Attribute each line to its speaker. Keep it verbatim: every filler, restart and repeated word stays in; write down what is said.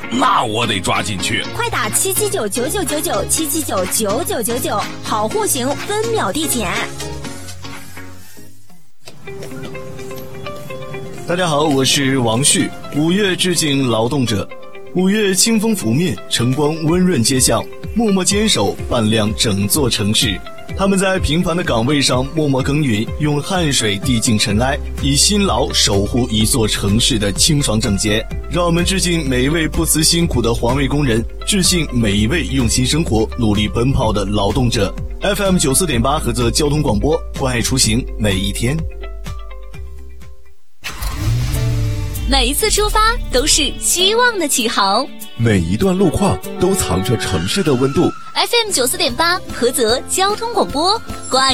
Speaker 1: 那我得抓紧去。
Speaker 2: 快打七七九九九九九七七九九九九九，好户型分秒递减。
Speaker 3: 大家好，我是王旭。五月致敬劳动者，五月清风拂面，晨光温润街巷，默默坚守，伴亮整座城市。他们在平凡的岗位上默默耕耘，用汗水递进尘埃，以辛劳守护一座城市的清爽整洁。让我们致敬每一位不辞辛苦的环卫工人，致敬每一位用心生活、努力奔跑的劳动者。F M 九四点八菏泽交通广播，关爱出行，每一天。
Speaker 2: 每一次出发都是希望的起航，
Speaker 4: 每一段路况都藏着城市的温度。
Speaker 2: F M 九四点八菏泽交通广播，关爱